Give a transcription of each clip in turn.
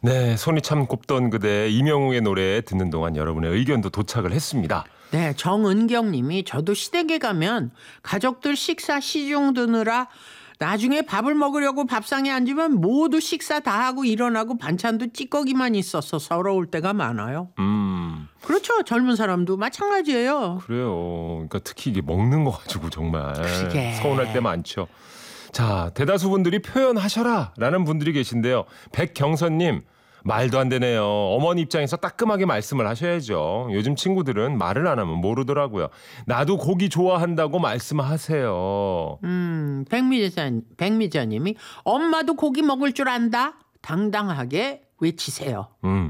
네, 손이 참 곱던 그대 이명웅의 노래 듣는 동안 여러분의 의견도 도착을 했습니다. 네, 정은경 님이 저도 시댁에 가면 가족들 식사 시중 드느라 나중에 밥을 먹으려고 밥상에 앉으면 모두 식사 다 하고 일어나고 반찬도 찌꺼기만 있어서 서러울 때가 많아요. 그렇죠. 젊은 사람도 마찬가지예요. 그래요. 그러니까 특히 이게 먹는 거 가지고 정말 그게. 서운할 때 많죠. 자, 대다수 분들이 표현하셔라 라는 분들이 계신데요. 백경선님, 말도 안 되네요. 어머니 입장에서 따끔하게 말씀을 하셔야죠. 요즘 친구들은 말을 안 하면 모르더라고요. 나도 고기 좋아한다고 말씀하세요. 백미자님이 엄마도 고기 먹을 줄 안다. 당당하게 외치세요.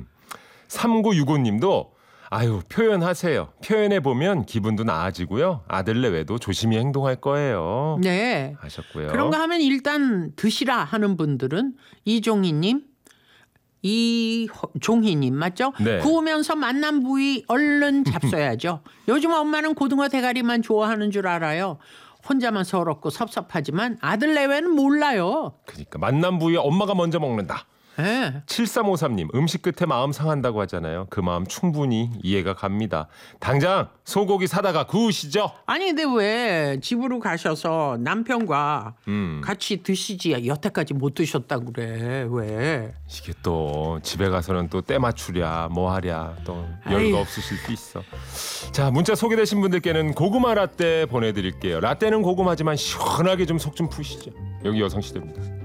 3965님도 아유, 표현하세요. 표현해보면 기분도 나아지고요. 아들 내외도 조심히 행동할 거예요. 네. 하셨고요. 그런가 하면 일단 드시라 하는 분들은 이종희님, 이종희님 맞죠? 네. 구우면서 만난 부위 얼른 잡숴야죠. 요즘 엄마는 고등어 대가리만 좋아하는 줄 알아요. 혼자만 서럽고 섭섭하지만 아들 내외는 몰라요. 그러니까 만난 부위에 엄마가 먼저 먹는다. 네. 7353님, 음식 끝에 마음 상한다고 하잖아요. 그 마음 충분히 이해가 갑니다. 당장 소고기 사다가 구우시죠. 아니 근데 왜 집으로 가셔서 남편과 같이 드시지 여태까지 못 드셨다 그래. 왜? 이게 또 집에 가서는 또 때 맞추랴 뭐 하랴 또 여유가 아유. 없으실 수 있어. 자, 문자 소개되신 분들께는 고구마 라떼 보내드릴게요. 라떼는 고구마지만 시원하게 좀 속 좀 푸시죠. 여기 여성시대입니다.